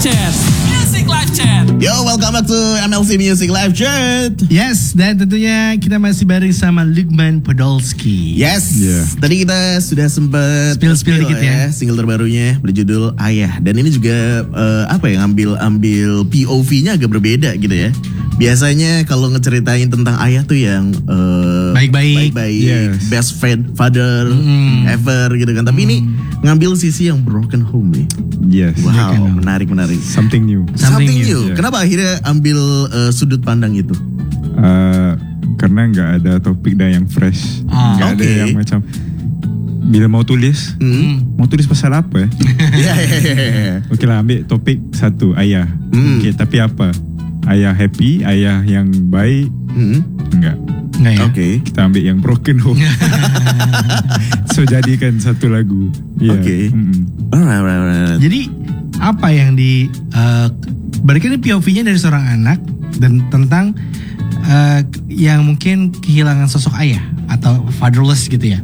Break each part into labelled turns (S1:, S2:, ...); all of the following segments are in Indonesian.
S1: Chat. Music Live Chat.
S2: Yo, welcome back to MLC Music Live Chat.
S3: Yes, dan tentunya kita masih bareng sama Lukman Podolski.
S2: Yes, tadi kita sudah sempat
S3: Spill dikit ya.
S2: single terbarunya berjudul Ayah. Dan ini juga ngambil POV-nya agak berbeda gitu ya. Biasanya kalau ngeceritain tentang ayah tuh yang
S3: Baik-baik.
S2: yes. Best friend, father ever gitu kan. Tapi ini ngambil sisi yang broken home nih.
S4: Yes.
S2: Wow, menarik.
S4: Something new.
S2: Something new.
S4: Yeah.
S2: Kenapa akhirnya ambil sudut pandang itu?
S4: Karena nggak ada topik dah yang fresh. Nggak ada
S2: okay.
S4: yang macam bila mau tulis pasal apa?
S2: Ya.
S4: Okey lah, ambil topik satu, ayah. Okay, tapi apa? Ayah happy, ayah yang baik? Enggak
S3: ya?
S2: Oke.
S4: Kita ambil yang broken home. So jadikan satu lagu.
S2: Oke. Alright.
S3: Jadi apa yang berarti ini POV-nya dari seorang anak dan tentang yang mungkin kehilangan sosok ayah atau fatherless gitu ya?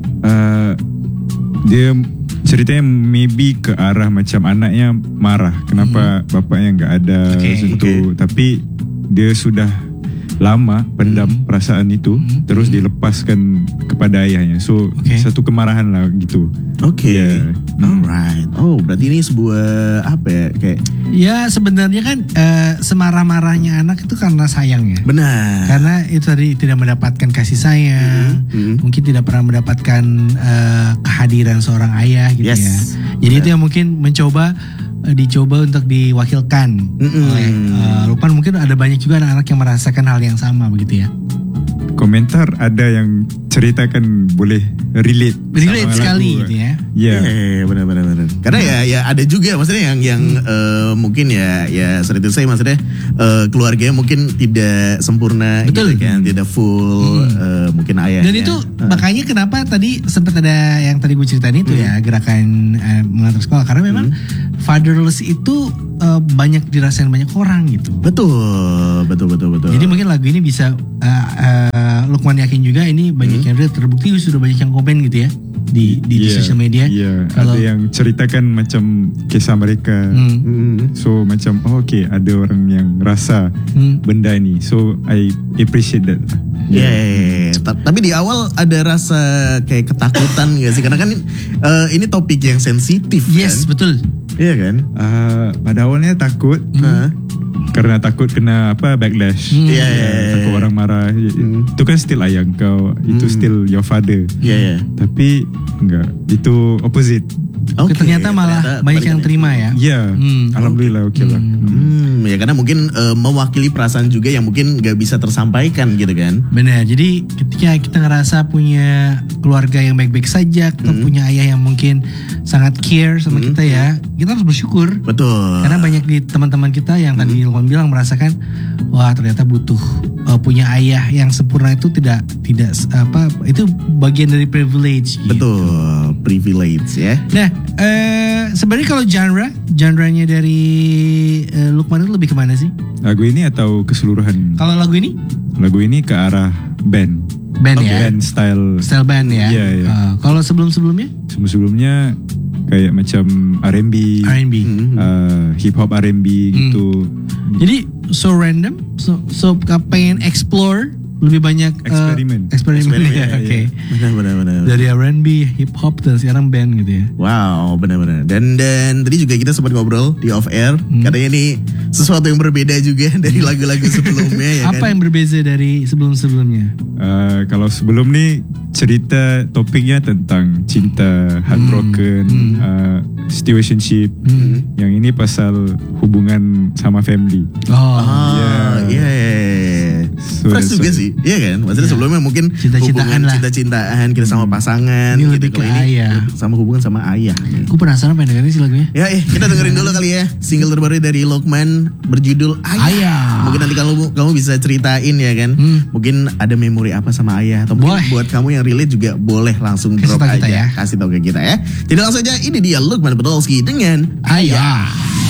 S4: Dia ceritanya maybe ke arah macam anaknya marah kenapa bapaknya nggak ada gitu. Tapi dia sudah lama pendam perasaan itu, terus dilepaskan kepada ayahnya. So satu kemarahan lah gitu.
S2: Oke. Alright. Oh, berarti ini sebuah apa ya, kayak
S3: ya sebenarnya kan semarah-marahnya anak itu karena sayang ya.
S2: benar.
S3: Karena itu tadi tidak mendapatkan kasih sayang, mungkin tidak pernah mendapatkan kehadiran seorang ayah gitu
S2: Yes.
S3: ya. Jadi itu yang mungkin dicoba untuk diwakilkan oleh Lukman. Mungkin ada banyak juga anak-anak yang merasakan hal yang sama begitu ya.
S4: Komentar ada yang ceritakan boleh relate
S3: sekali gitu ya.
S2: Benar. Karena ya ada juga maksudnya yang mungkin ya sorry to say, maksudnya keluarganya mungkin tidak sempurna.
S3: Betul.
S2: Gitu kan, tidak full mungkin ayahnya.
S3: Dan itu makanya kenapa tadi sempat ada yang tadi gue ceritain itu ya, gerakan mengantar sekolah, karena memang fatherless itu banyak dirasain banyak orang gitu.
S2: Betul.
S3: Jadi mungkin lagu ini bisa Lukman yakin juga ini banyak yang terbukti sudah banyak yang komen gitu ya di sosial media.
S4: Ada yang ceritakan macam kisah mereka. So macam ada orang yang rasa benda ini. So I appreciate that.
S2: Tapi di awal ada rasa kayak ketakutan gak sih? Karena kan ini topik yang sensitif.
S3: Yes,
S2: kan?
S3: betul.
S2: Iya kan?
S4: Pada awalnya takut. Karena takut kena backlash. Takut orang marah. Itu kan still ayah kau. Itu still your father. Tapi enggak. Itu opposite.
S3: Ternyata malah banyak yang terima ya.
S4: Alhamdulillah oke lah.
S2: Ya karena mungkin mewakili perasaan juga yang mungkin gak bisa tersampaikan gitu kan.
S3: Benar. Jadi ketika kita ngerasa punya keluarga yang baik-baik saja, atau punya ayah yang mungkin sangat care sama kita ya, kita harus bersyukur.
S2: Betul.
S3: Karena banyak di teman-teman kita yang tadi Lukman bilang merasakan, wah ternyata butuh punya ayah yang sempurna itu tidak itu bagian dari privilege gitu.
S2: Betul, privilege ya.
S3: Nah, sebenarnya kalau genre-nya dari Lukman itu lebih kemana sih?
S4: Lagu ini atau keseluruhan?
S3: Kalau lagu ini?
S4: Lagu ini ke arah band
S3: ya?
S4: Band style
S3: band ya?
S4: Iya.
S3: Kalau sebelumnya?
S4: Sebelumnya kayak macam R&B, hip hop R&B gitu.
S3: Jadi so random, so pengen explore lebih banyak eksperimen ya. Oke.
S2: Benar.
S3: Dari R&B, hip hop dan sekarang band gitu ya.
S2: Wow, benar. Dan tadi juga kita sempat ngobrol di off air. Katanya ini sesuatu yang berbeda juga dari lagu-lagu sebelumnya ya.
S3: Apa yang berbeza dari sebelumnya?
S4: Kalau sebelum nih cerita topiknya tentang cinta, heartbroken, situationship. Yang ini pasal hubungan sama family. So,
S2: fresh juga sih, iya kan? Maksudnya sebelumnya mungkin cinta-cintaan kita sama pasangan.
S3: Ini lebih ke ayah.
S2: Sama hubungan sama ayah.
S3: Gue penasaran pengen dengerin sih lagunya.
S2: Ya, kita dengerin dulu kali ya single terbaru dari Lukman berjudul Ayah. Mungkin nanti kamu bisa ceritain ya kan. Mungkin ada memori apa sama ayah, atau mungkin buat kamu yang relate juga boleh langsung drop aja. Kasih tahu ke kita ya. Jadi langsung aja, ini dia Lukman Podolski dengan Ayah.